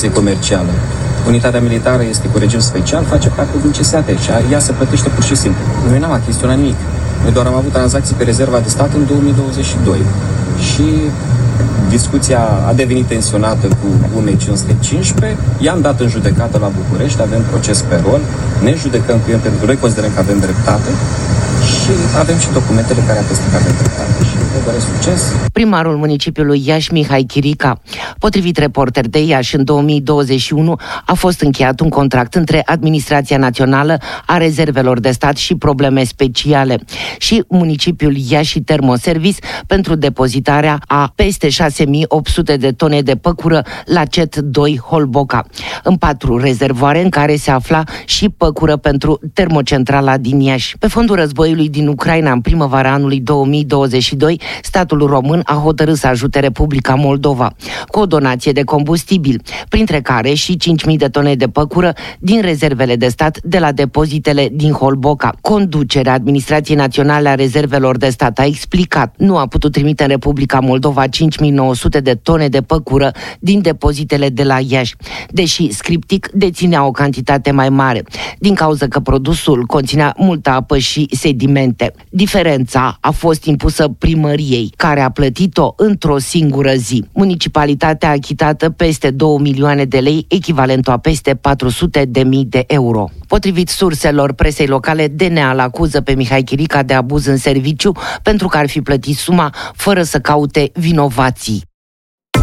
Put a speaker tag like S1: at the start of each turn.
S1: tranzacție comercială. Unitatea militară este cu regim special, face parte din CSAT și ea se plătește pur și simplu. Noi n-am achiziționat nimic. Noi doar am avut tranzacții pe rezerva de stat în 2022. Și discuția a devenit tensionată cu UM515. I-am dat în judecată la București, avem proces pe rol, ne judecăm cu el pentru că noi considerăm că avem dreptate și avem și documentele care atestă că avem dreptate. Și ne doresc succes.
S2: Primarul municipiului Iași, Mihai Chirica. Potrivit Reporter de Iași, în 2021 a fost încheiat un contract între Administrația Națională a Rezervelor de Stat și Probleme Speciale și municipiul Iași Termoservice pentru depozitarea a peste 6.800 de tone de păcură la CET 2 Holboca, în 4 rezervoare în care se afla și păcură pentru termocentrala din Iași. Pe fondul războiului din Ucraina, în primăvara anului 2022, statul român a hotărât să ajute Republica Moldova cu o donație de combustibil, printre care și 5.000 de tone de păcură din rezervele de stat de la depozitele din Holboca. Conducerea Administrației Naționale a Rezervelor de Stat a explicat, nu a putut trimite în Republica Moldova 5.900 de tone de păcură din depozitele de la Iași, deși Scriptic deținea o cantitate mai mare, din cauza că produsul conținea multă apă și sedimente. Diferența a fost impusă primăriei, care a plătit-o într-o singură zi. Municipalitatea a achitat peste 2 milioane de lei, echivalentul a peste 400.000 de euro. Potrivit surselor presei locale, DNA îl acuză pe Mihai Chirica de abuz în serviciu pentru că ar fi plătit suma fără să caute vinovații.